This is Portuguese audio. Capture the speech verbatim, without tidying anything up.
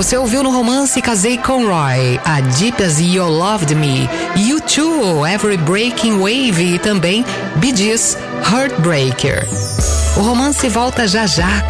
Você ouviu no Romance Casei com Roy, a Deep as You Loved Me, U dois, Every Breaking Wave e também Bee Gees, Heartbreaker. O Romance volta já já